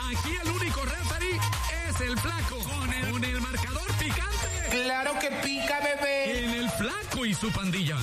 Aquí el único referee es el Flaco. Con el marcador picante. ¡Claro que pica, bebé! En el Flaco y su pandilla.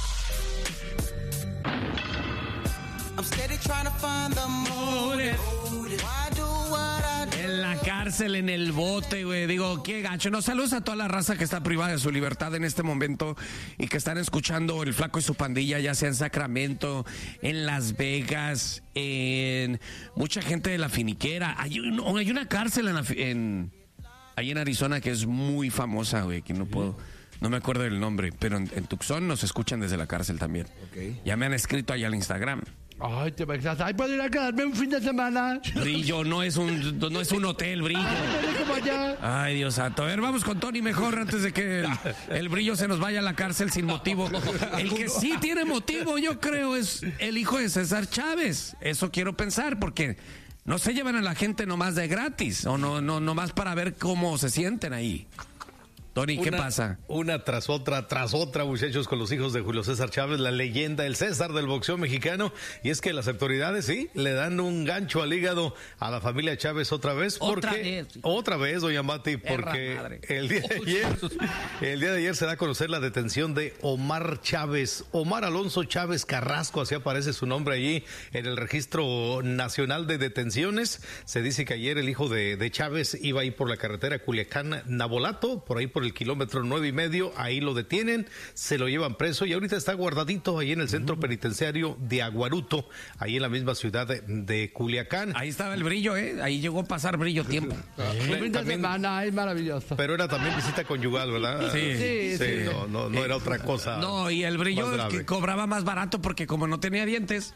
I'm steady trying to find the motive. Why do what I do? En la cárcel, en el bote, güey. Digo, qué gacho. No, saludos a toda la raza que está privada de su libertad en este momento y que están escuchando el Flaco y su pandilla, ya sea en Sacramento, en Las Vegas, en mucha gente de la finiquera. Hay una cárcel ahí en Arizona que es muy famosa, güey, que no me acuerdo del nombre, pero en Tucson nos escuchan desde la cárcel también. Okay. Ya me han escrito ahí al Instagram. Ay, te imaginas. Ay, ¿puedo ir a quedarme un fin de semana? Brillo, no es un hotel, Brillo. Como allá. Ay, Dios santo. A ver, vamos con Tony mejor antes de que el Brillo se nos vaya a la cárcel sin motivo. El que sí tiene motivo, yo creo, es el hijo de César Chávez. Eso quiero pensar, porque no se llevan a la gente nomás de gratis, o no nomás para ver cómo se sienten ahí. Tony, ¿qué pasa? Una tras otra, muchachos, con los hijos de Julio César Chávez, la leyenda, el César del boxeo mexicano. Y es que las autoridades, sí, le dan un gancho al hígado a la familia Chávez otra vez. Otra vez, doña Mati, porque el día de ayer se da a conocer la detención de Omar Chávez. Omar Alonso Chávez Carrasco, así aparece su nombre allí en el Registro Nacional de Detenciones. Se dice que ayer el hijo de Chávez iba ahí por la carretera Culiacán-Nabolato, por ahí por el kilómetro 9.5, ahí lo detienen, se lo llevan preso y ahorita está guardadito ahí en el centro penitenciario de Aguaruto, ahí en la misma ciudad de Culiacán. Ahí estaba el Brillo, ahí llegó a pasar Brillo tiempo. Semana, es maravilloso. Pero era también visita conyugal, ¿verdad? Sí. No era otra cosa. No, y el Brillo que cobraba más barato porque como no tenía dientes.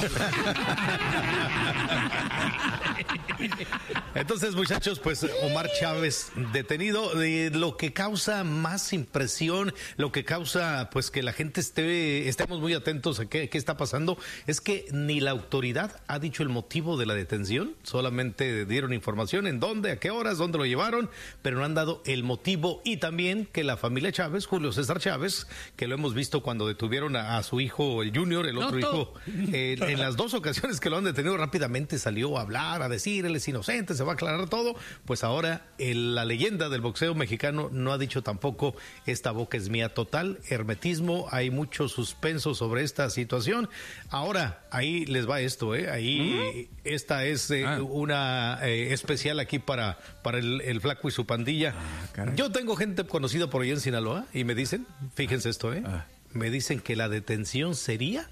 Entonces, muchachos, pues Omar Chávez detenido. Lo que causa más impresión, lo que causa pues que la gente estemos muy atentos a qué está pasando, es que ni la autoridad ha dicho el motivo de la detención, solamente dieron información en dónde, a qué horas, dónde lo llevaron, pero no han dado el motivo. Y también que la familia Chávez, Julio César Chávez, que lo hemos visto cuando detuvieron a su hijo, el Junior, el otro hijo, en las dos ocasiones que lo han detenido, rápidamente salió a hablar, a decir, él es inocente, se va a aclarar todo. Pues ahora la leyenda del boxeo mexicano no ha dicho tampoco, esta boca es mía. Total hermetismo, hay mucho suspenso sobre esta situación. Ahora, ahí les va esto, esta es una especial aquí para el Flaco y su pandilla. Yo tengo gente conocida por allá en Sinaloa y me dicen, fíjense esto, me dicen que la detención sería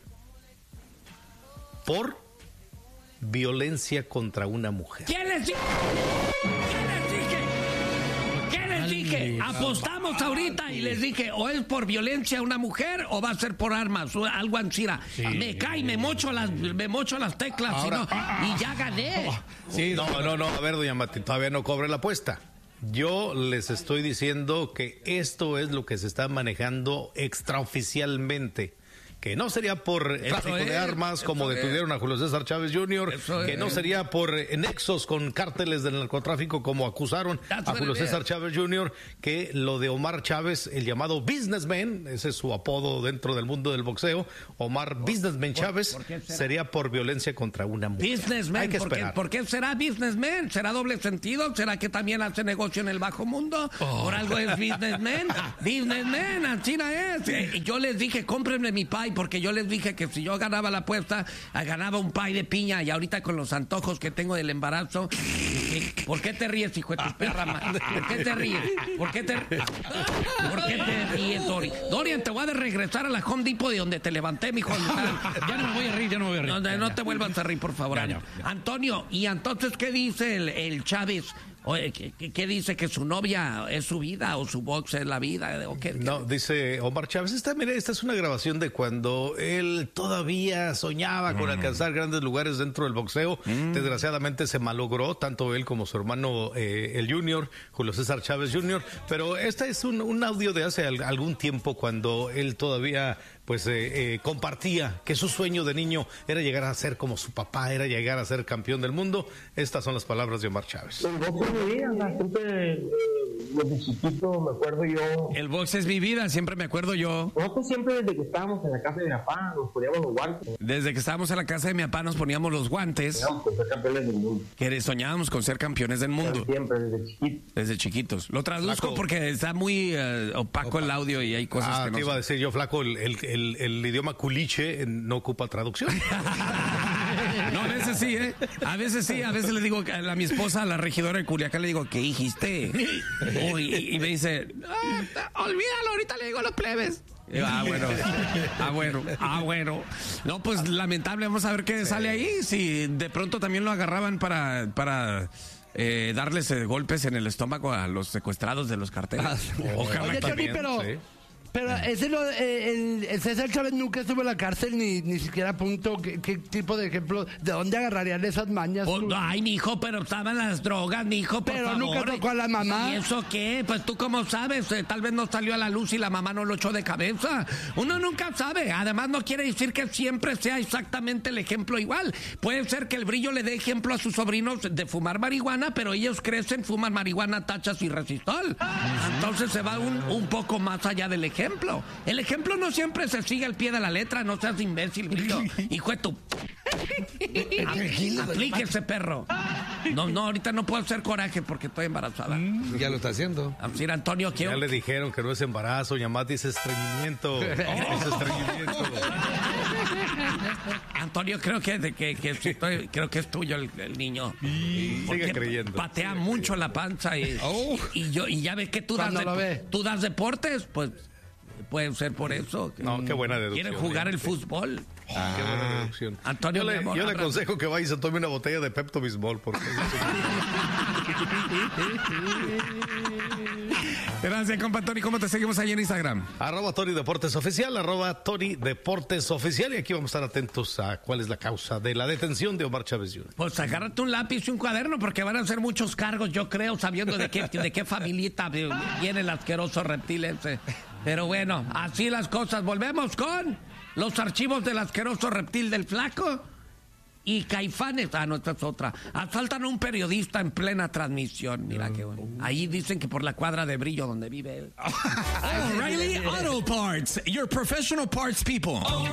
por violencia contra una mujer. ¿Quién les dije? Apostamos ahorita y les dije, o es por violencia a una mujer o va a ser por armas o algo ansira. Sí. Me cae, me mocho las teclas. Ahora, y ya gané. Sí, no, a ver, doña Mati, todavía no cobre la apuesta. Yo les estoy diciendo que esto es lo que se está manejando extraoficialmente. Que no sería por tráfico de armas como detuvieron a Julio César Chávez Jr., que no sería por nexos con cárteles del narcotráfico como acusaron a Julio César Chávez Jr., que lo de Omar Chávez, el llamado businessman, ese es su apodo dentro del mundo del boxeo, Omar Businessman Chávez, sería por violencia contra una mujer. Businessman, hay que esperar. ¿Por qué será businessman? ¿Será doble sentido? ¿Será que también hace negocio en el bajo mundo? ¿Por algo es businessman? Businessman, así es. Yo les dije, cómprenme mi pie, porque yo les dije que si yo ganaba la apuesta, ganaba un pie de piña, y ahorita con los antojos que tengo del embarazo. ¿Por qué te ríes, hijo de tu perra madre? ¿Por qué te ríes? ¿Por qué te ríes, Dorian, te voy a regresar a la Home Depot de donde te levanté, mijo. Ya no me voy a reír. No te vuelvas a reír, por favor. Ya. Antonio, ¿y entonces qué dice el Chávez? Oye, ¿qué dice? ¿Que su novia es su vida o su box es la vida? ¿O qué? No, dice Omar Chávez, esta es una grabación de cuando él todavía soñaba con alcanzar grandes lugares dentro del boxeo. Desgraciadamente se malogró, tanto él como su hermano el Junior, Julio César Chávez Jr., pero este es un audio de hace algún tiempo cuando él todavía compartía que su sueño de niño era llegar a ser como su papá, era llegar a ser campeón del mundo. Estas son las palabras de Omar Chávez. Mi vida, siempre desde chiquito, me acuerdo yo. El box es mi vida, siempre me acuerdo yo. Nosotros siempre desde que estábamos en la casa de mi papá nos poníamos los guantes. Desde que estábamos en la casa de mi papá nos poníamos los guantes. Soñábamos con ser campeones del mundo. Que soñábamos con ser campeones del mundo. Siempre, desde chiquitos. Desde chiquitos. Lo traduzco Flaco. Porque está muy opaco el audio y hay cosas que no te iba a sé. decir yo, Flaco, el idioma culiche no ocupa traducción. No, a veces sí, ¿eh? A veces sí, a veces le digo a mi esposa, a la regidora de Culiacán, le digo, ¿qué dijiste? Y me dice, olvídalo, ahorita le digo a los plebes. Y digo, bueno. No, pues lamentable, vamos a ver qué sale ahí. Si de pronto también lo agarraban para darles golpes en el estómago a los secuestrados de los carteles. Ojalá Oye, que Tony, también. pero el César Chávez nunca estuvo en la cárcel ni siquiera a punto. ¿Qué tipo de ejemplo? ¿De dónde agarrarían esas mañas? Ay, mijo, pero estaban las drogas, mijo, por Pero favor. nunca tocó a la mamá. ¿Y eso qué? Pues tú cómo sabes, tal vez no salió a la luz y la mamá no lo echó de cabeza. Uno nunca sabe. Además, no quiere decir que siempre sea exactamente el ejemplo igual. Puede ser que el Brillo le dé ejemplo a sus sobrinos de fumar marihuana, pero ellos crecen, fuman marihuana, tachas y resistol. Entonces se va un poco más allá del ejemplo. El ejemplo no siempre se sigue al pie de la letra, no seas imbécil, Brillo. Hijo de tu... Aplíquese, perro. No, ahorita no puedo hacer coraje porque estoy embarazada. Ya lo está haciendo. Sir Antonio, quiero... Ya le dijeron que no es embarazo, Yamati, es estreñimiento. Es estreñimiento. Antonio, creo creo que es tuyo el niño. Sigue creyendo. Patea mucho la panza y ya ves que tú das deportes, pues puede ser por eso. No, qué buena deducción. Quiere jugar el fútbol. Qué buena deducción. Antonio, yo le aconsejo que vaya y se tome una botella de Pepto-Bismol porque Gracias, compa Tony. ¿Cómo te seguimos ahí en Instagram? @Tony Deportes Oficial, @Tony Deportes Oficial. Y aquí vamos a estar atentos a cuál es la causa de la detención de Omar Chávez Jr. Pues agárrate un lápiz y un cuaderno porque van a ser muchos cargos, yo creo, sabiendo de qué familita viene el asqueroso reptil ese. Pero bueno, así las cosas. Volvemos con los archivos del asqueroso reptil del Flaco y Caifanes. No, esta es otra. Asaltan a un periodista en plena transmisión. Mira qué bueno. Ahí dicen que por la cuadra de Brillo donde vive él. O'Reilly Auto Parts, your professional parts people.